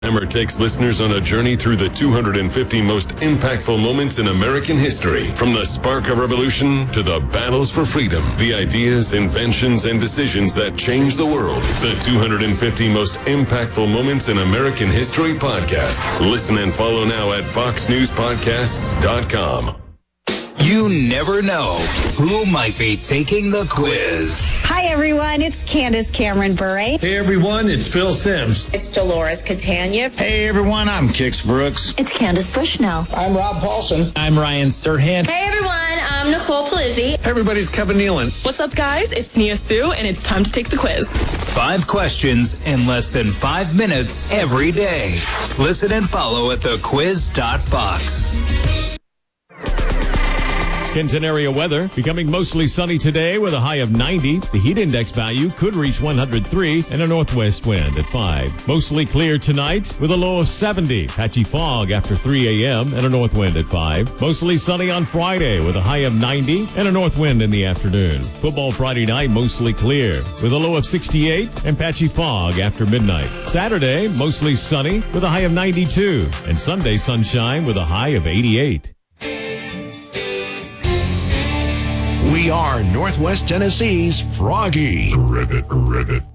Hammer takes listeners on a journey through the 250 most impactful moments in American history. From the spark of revolution to the battles for freedom, the ideas, inventions, and decisions that changed the world. The 250 most impactful moments in American history podcast. Listen and follow now at foxnewspodcasts.com. You never know who might be taking the quiz. Hi, everyone. It's Candace Cameron Bure. Hey, everyone. It's Phil Sims. It's Dolores Catania. Hey, everyone. I'm Kix Brooks. It's Candace Bushnell. I'm Rob Paulson. I'm Ryan Serhant. Hey, everyone. I'm Nicole Palizzi. Hey, everybody's Kevin Nealon. What's up, guys? It's Nia Sue, and it's time to take the quiz. 5 questions in less than 5 minutes every day. Listen and follow at thequiz.fox. Kenton area weather becoming mostly sunny today with a high of 90. The heat index value could reach 103 and a northwest wind at 5. Mostly clear tonight with a low of 70. Patchy fog after 3 a.m. and a north wind at 5. Mostly sunny on Friday with a high of 90 and a north wind in the afternoon. Football Friday night mostly clear with a low of 68 and patchy fog after midnight. Saturday mostly sunny with a high of 92 and Sunday sunshine with a high of 88. We are Northwest Tennessee's Froggy. Rivet.